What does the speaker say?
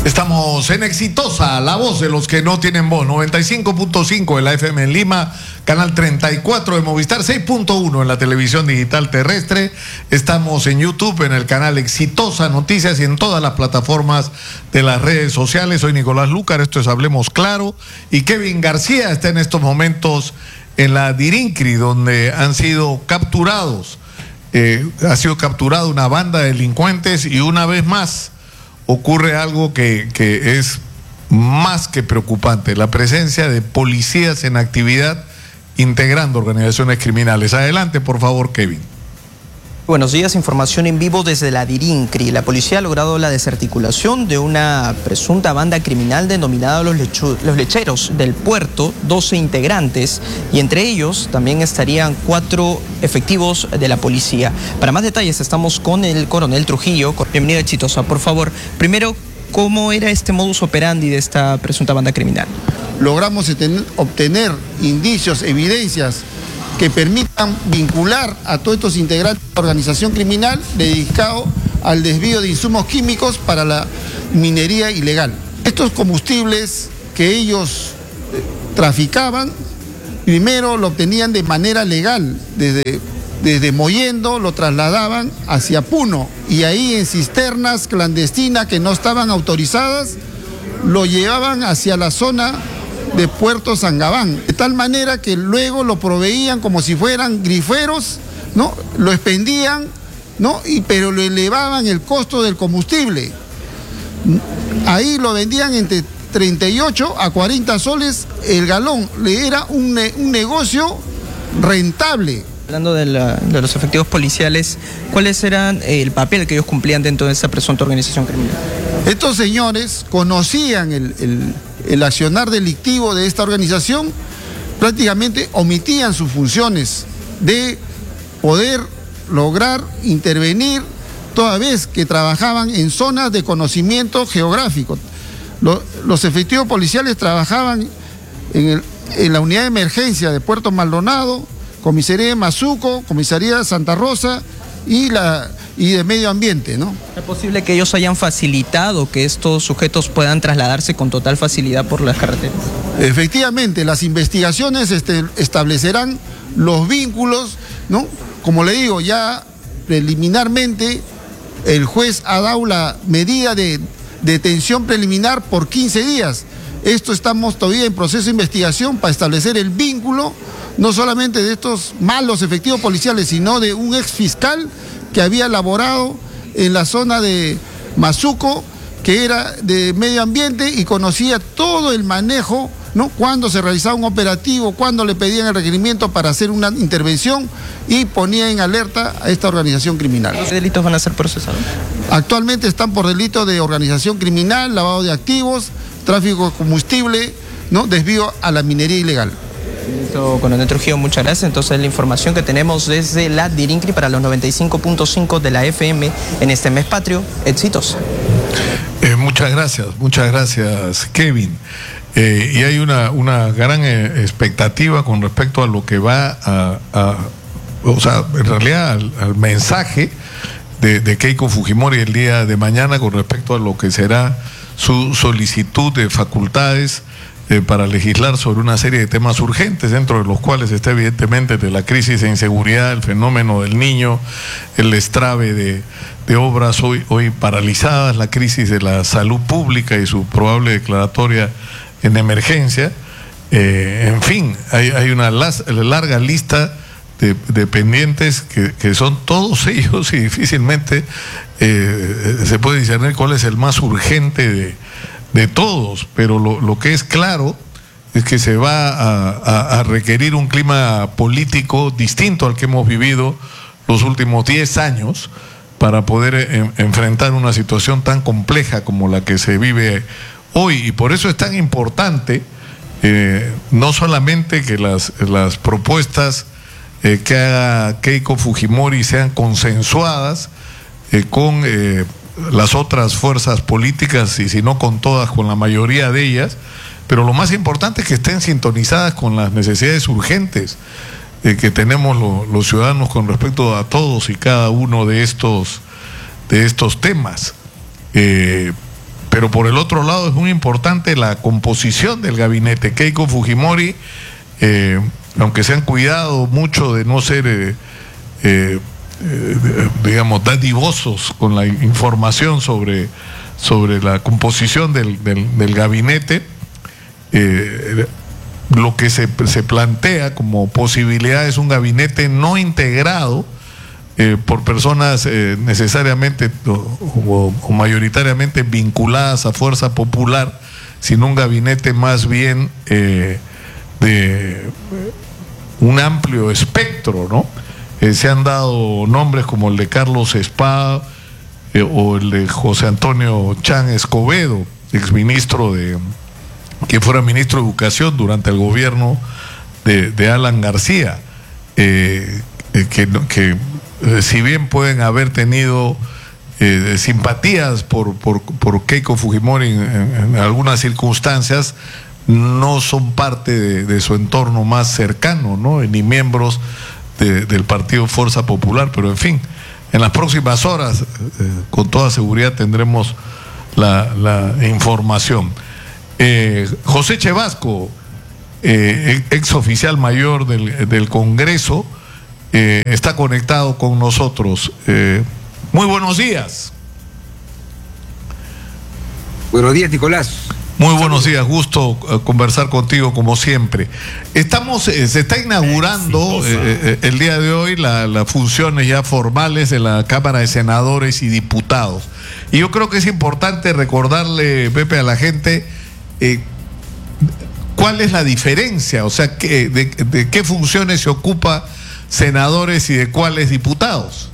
Estamos en Exitosa, la voz de los que no tienen voz, 95.5 de la FM en Lima, canal 34 de Movistar, 6.1 en la televisión digital terrestre. Estamos en YouTube, en el canal Exitosa Noticias y en todas las plataformas de las redes sociales. Soy Nicolás Lúcar, esto es Hablemos Claro, y Kevin García está en estos momentos en la Dirincri, donde han sido capturados, ha sido capturada una banda de delincuentes, y una vez más ocurre algo que es más que preocupante: la presencia de policías en actividad integrando organizaciones criminales. Adelante, por favor, Kevin. Buenos días, información en vivo desde la Dirincri. La policía ha logrado la desarticulación de una presunta banda criminal denominada los Lecheros del Puerto, 12 integrantes, y entre ellos también estarían 4 efectivos de la policía. Para más detalles estamos con el coronel Trujillo. Bienvenido a Exitosa. Por favor, primero, ¿cómo era este modus operandi de esta presunta banda criminal? Logramos obtener indicios, evidencias que permitan vincular a todos estos integrantes de la organización criminal dedicado al desvío de insumos químicos para la minería ilegal. Estos combustibles que ellos traficaban, primero lo obtenían de manera legal, desde Mollendo lo trasladaban hacia Puno, y ahí en cisternas clandestinas que no estaban autorizadas lo llevaban hacia la zona de Puerto Sangabán, de tal manera que luego lo proveían como si fueran griferos, ¿no? Lo expendían, ¿no? Pero le elevaban el costo del combustible. Ahí lo vendían entre 38 a 40 soles el galón. Era un negocio rentable. Hablando de los efectivos policiales, ¿cuáles eran el papel que ellos cumplían dentro de esa presunta organización criminal? Estos señores conocían el accionar delictivo de esta organización, prácticamente omitían sus funciones de poder lograr intervenir, toda vez que trabajaban en zonas de conocimiento geográfico. Los efectivos policiales trabajaban en la unidad de emergencia de Puerto Maldonado, comisaría de Mazuco, comisaría de Santa Rosa y de medio ambiente, ¿no? ¿Es posible que ellos hayan facilitado que estos sujetos puedan trasladarse con total facilidad por las carreteras? Efectivamente, las investigaciones establecerán los vínculos, ¿no? Como le digo, ya preliminarmente el juez ha dado la medida de detención preliminar por 15 días. Esto estamos todavía en proceso de investigación para establecer el vínculo, no solamente de estos malos efectivos policiales, sino de un ex fiscal que había laborado en la zona de Mazuco, que era de medio ambiente y conocía todo el manejo, ¿no? Cuando se realizaba un operativo, cuando le pedían el requerimiento para hacer una intervención, y ponía en alerta a esta organización criminal. ¿Qué delitos van a ser procesados? Actualmente están por delitos de organización criminal, lavado de activos, tráfico de combustible, ¿no? Desvío a la minería ilegal. Coronel Trujillo, muchas gracias. Entonces, la información que tenemos desde la Dirincri para los 95.5 de la FM en este mes patrio. Exitosa. Muchas gracias, Kevin. Y hay una gran expectativa con respecto a lo que va o sea, en realidad al mensaje de Keiko Fujimori el día de mañana con respecto a lo que será su solicitud de facultades para legislar sobre una serie de temas urgentes, dentro de los cuales está evidentemente de la crisis de inseguridad, el fenómeno del niño, el destrave de obras hoy paralizadas, la crisis de la salud pública y su probable declaratoria en emergencia. En fin, hay una larga lista de pendientes que son todos ellos, y difícilmente se puede discernir cuál es el más urgente de todos, pero lo que es claro es que se va a requerir un clima político distinto al que hemos vivido los últimos 10 años para poder enfrentar una situación tan compleja como la que se vive hoy. Y por eso es tan importante no solamente que las propuestas que haga Keiko Fujimori sean consensuadas con las otras fuerzas políticas, y si no con todas, con la mayoría de ellas, pero lo más importante es que estén sintonizadas con las necesidades urgentes que tenemos los ciudadanos con respecto a todos y cada uno de estos temas. pero por el otro lado es muy importante la composición del gabinete. Keiko Fujimori, aunque se han cuidado mucho de no ser, digamos, dadivosos con la información sobre la composición del gabinete, lo que se plantea como posibilidad es un gabinete no integrado por personas necesariamente o mayoritariamente vinculadas a Fuerza Popular, sino un gabinete más bien de un amplio espectro, ¿no? Se han dado nombres como el de Carlos Spa o el de José Antonio Chan Escobedo, exministro que fuera ministro de Educación durante el gobierno de Alan García, que si bien pueden haber tenido simpatías por Keiko Fujimori en algunas circunstancias, no son parte de su entorno más cercano, ¿no? Ni miembros del partido Fuerza Popular, pero en fin, en las próximas horas con toda seguridad tendremos la información. José Chevasco, ex oficial mayor del Congreso, está conectado con nosotros. Muy buenos días. Buenos días, Nicolás. Muy buenos días, gusto conversar contigo como siempre. Se está inaugurando el día de hoy las funciones ya formales de la Cámara de Senadores y Diputados. Y yo creo que es importante recordarle, Pepe, a la gente cuál es la diferencia, o sea, de qué funciones se ocupa senadores y de cuáles diputados.